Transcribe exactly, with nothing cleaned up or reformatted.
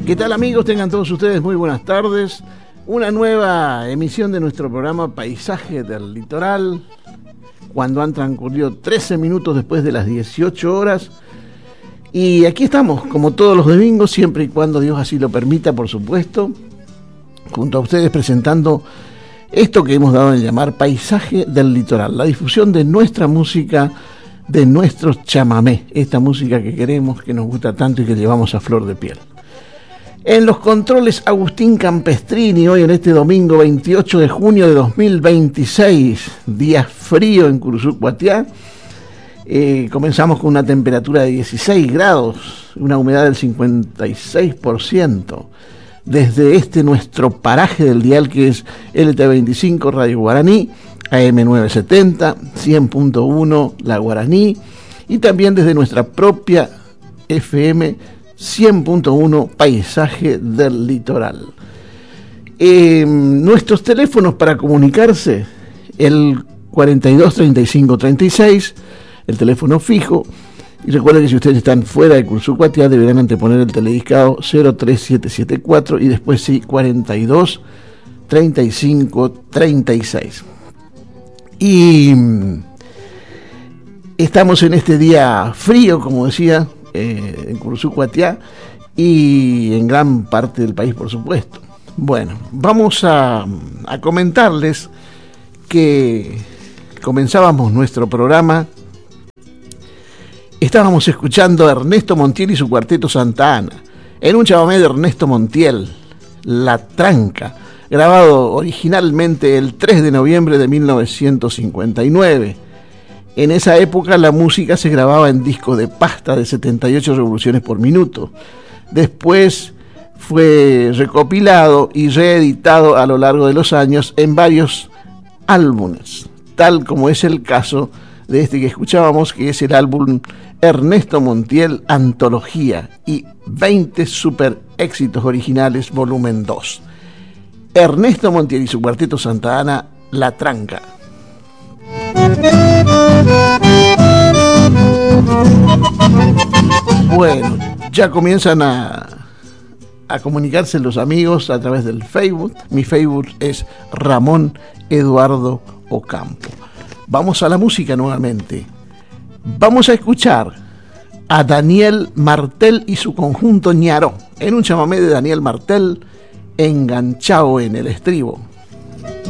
¿Qué tal, amigos? Tengan todos ustedes muy buenas tardes. Una nueva emisión de nuestro programa Paisaje del Litoral, cuando han transcurrido trece minutos después de las dieciocho horas. Y aquí estamos, como todos los domingos, siempre y cuando Dios así lo permita, por supuesto, junto a ustedes presentando esto que hemos dado en llamar Paisaje del Litoral, la difusión de nuestra música, de nuestros chamamé, esta música que queremos, que nos gusta tanto y que llevamos a flor de piel. En los controles, Agustín Campestrini, hoy en este domingo veintiocho de junio de dos mil veintiséis, día frío en Curuzú-Cuatiá. Eh, comenzamos con una temperatura de dieciséis grados, una humedad del cincuenta y seis por ciento. Desde este nuestro paraje del dial, que es L T veinticinco Radio Guaraní, A M novecientos setenta, cien punto uno La Guaraní, y también desde nuestra propia F M cien punto uno Paisaje del Litoral. Eh, nuestros teléfonos para comunicarse, el cuarenta y dos, treinta y cinco, treinta y seis, el teléfono fijo. Y recuerden que si ustedes están fuera de Curuzú-Cuatiá deberán anteponer el telediscado cero tres siete siete cuatro y después sí cuarenta y dos, treinta y cinco, treinta y seis. Y estamos en este día frío, como decía, eh, en Curuzú-Cuatiá y en gran parte del país, por supuesto. Bueno, vamos a, a comentarles que comenzábamos nuestro programa. Estábamos escuchando a Ernesto Montiel y su cuarteto Santa Ana, en un chamamé de Ernesto Montiel, La Tranca, grabado originalmente el tres de noviembre de mil novecientos cincuenta y nueve. En esa época la música se grababa en disco de pasta de setenta y ocho revoluciones por minuto. Después fue recopilado y reeditado a lo largo de los años en varios álbumes, tal como es el caso de este que escuchábamos, que es el álbum Ernesto Montiel Antología y veinte super éxitos originales volumen dos. Ernesto Montiel y su cuarteto Santa Ana, La Tranca. Bueno, ya comienzan a, a comunicarse los amigos a través del Facebook. Mi Facebook es Ramón Eduardo Ocampo. Vamos a la música nuevamente. Vamos a escuchar a Daniel Martel y su conjunto Ñaró, en un chamamé de Daniel Martel, Enganchado en el estribo.